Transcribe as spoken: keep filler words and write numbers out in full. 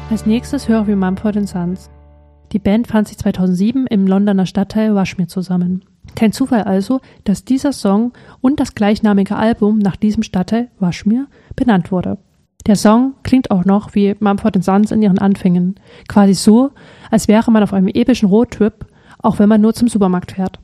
Als nächstes hören wir Mumford and Sons. Die Band fand sich zweitausendsieben im Londoner Stadtteil Rushmere zusammen. Kein Zufall also, dass dieser Song und das gleichnamige Album nach diesem Stadtteil Rushmere benannt wurde. Der Song klingt auch noch wie Mumford and Sons in ihren Anfängen. Quasi so, als wäre man auf einem epischen Roadtrip, auch wenn man nur zum Supermarkt fährt.